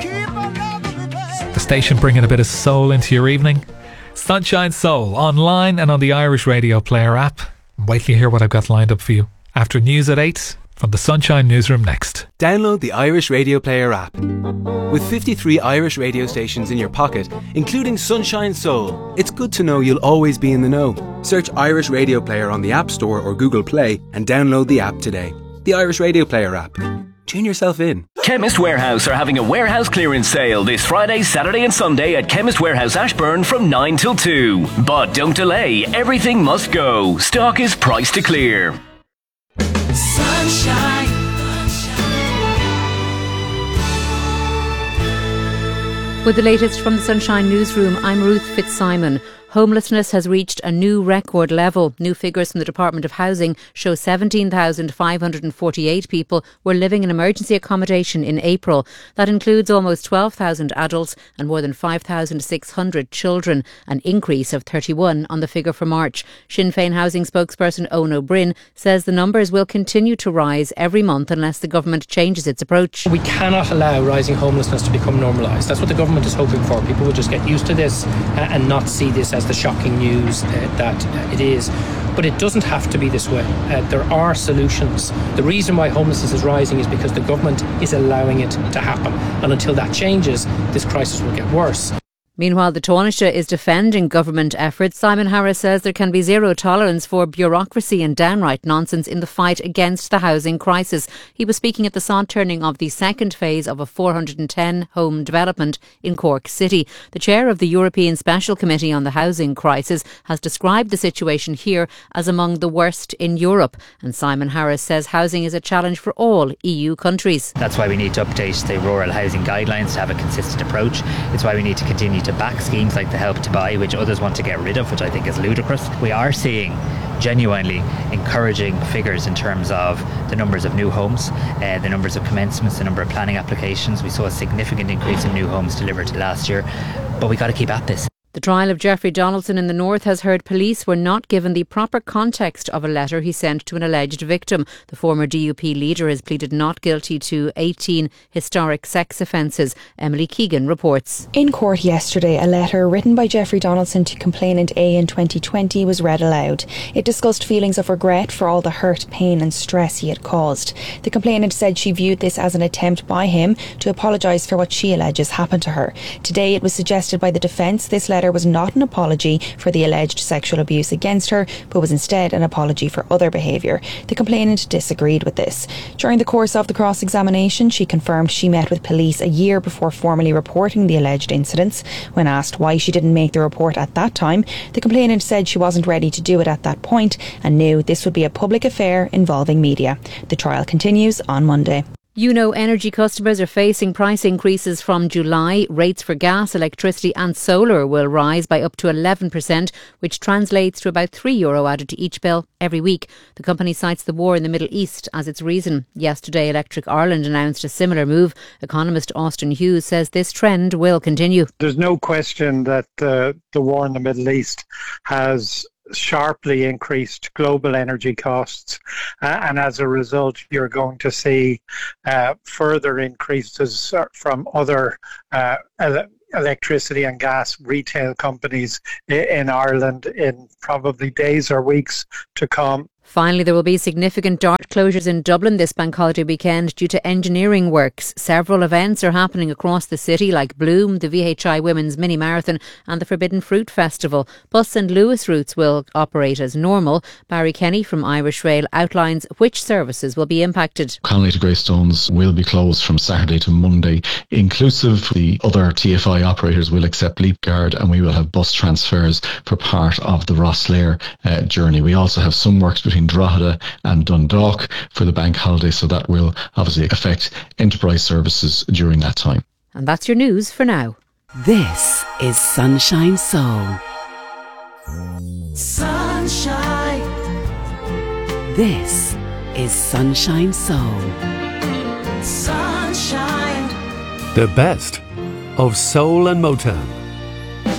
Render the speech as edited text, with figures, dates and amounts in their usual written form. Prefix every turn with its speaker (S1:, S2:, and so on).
S1: The station bringing a bit of soul into your evening. Sunshine Soul, online and on the Irish Radio Player app. Wait till you hear what I've got lined up for you. After news at 8, from the Sunshine Newsroom next.
S2: Download the Irish Radio Player app. With 53 Irish radio stations in your pocket, including Sunshine Soul, it's good to know you'll always be in the know. Search Irish Radio Player on the App Store or Google Play and download the app today. The Irish Radio Player app. Tune yourself in.
S3: Chemist Warehouse are having a warehouse clearance sale this Friday, Saturday and Sunday at Chemist Warehouse Ashburn from 9 till 2. But don't delay, everything must go. Stock is priced to clear.
S4: Sunshine.
S5: With the latest from the Sunshine Newsroom, I'm Ruth Fitzsimon. Homelessness has reached a new record level. New figures from the Department of Housing show 17,548 people were living in emergency accommodation in April. That includes almost 12,000 adults and more than 5,600 children, an increase of 31 on the figure for March. Sinn Féin housing spokesperson Owen O'Brien says the numbers will continue to rise every month unless the government changes its approach.
S6: We cannot allow rising homelessness to become normalised. That's what the government is hoping for. People will just get used to this and not see this as the shocking news that it is. But it doesn't have to be this way. There are solutions. The reason why homelessness is rising is because the government is allowing it to happen. And until that changes, this crisis will get worse.
S5: Meanwhile, the Taoiseach is defending government efforts. Simon Harris says there can be zero tolerance for bureaucracy and downright nonsense in the fight against the housing crisis. He was speaking at the sod turning of the second phase of a 410 home development in Cork City. The chair of the European Special Committee on the Housing Crisis has described the situation here as among the worst in Europe. And Simon Harris says housing is a challenge for all EU countries.
S7: That's why we need to update the rural housing guidelines to have a consistent approach. It's why we need to continue to back schemes like the Help to Buy, which others want to get rid of, which I think is ludicrous. We are seeing genuinely encouraging figures in terms of the numbers of new homes, the numbers of commencements, the number of planning applications. We saw a significant increase in new homes delivered last year, but we got to keep at this.
S5: The trial of Jeffrey Donaldson in the North has heard police were not given the proper context of a letter he sent to an alleged victim. The former DUP leader has pleaded not guilty to 18 historic sex offences. Emily Keegan reports.
S8: In court yesterday, a letter written by Jeffrey Donaldson to complainant A in 2020 was read aloud. It discussed feelings of regret for all the hurt, pain and stress he had caused. The complainant said she viewed this as an attempt by him to apologise for what she alleges happened to her. Today it was suggested by the defence this letter was not an apology for the alleged sexual abuse against her, but was instead an apology for other behaviour. The complainant disagreed with this. During the course of the cross-examination, she confirmed she met with police a year before formally reporting the alleged incidents. When asked why she didn't make the report at that time, the complainant said she wasn't ready to do it at that point and knew this would be a public affair involving media. The trial continues on Monday.
S5: Energy customers are facing price increases from July. Rates for gas, electricity and solar will rise by up to 11%, which translates to about €3 added to each bill every week. The company cites the war in the Middle East as its reason. Yesterday, Electric Ireland announced a similar move. Economist Austin Hughes says this trend will continue.
S9: There's no question that the war in the Middle East has sharply increased global energy costs, and as a result you're going to see further increases from other electricity and gas retail companies in Ireland in probably days or weeks to come.
S5: Finally, there will be significant DART closures in Dublin this bank holiday weekend due to engineering works. Several events are happening across the city like Bloom, the VHI Women's Mini Marathon and the Forbidden Fruit Festival. Bus and Lewis routes will operate as normal. Barry Kenny from Irish Rail outlines which services will be impacted.
S10: Connolly to Greystones will be closed from Saturday to Monday, inclusive. The other TFI operators will accept Leapguard and we will have bus transfers for part of the Rosslare journey. We also have some works between Drogheda and Dundalk for the bank holiday, so that will obviously affect enterprise services during that time.
S5: And that's your news for now.
S4: This is Sunshine Soul. Sunshine. This is Sunshine Soul. Sunshine.
S11: The best of soul and Motown.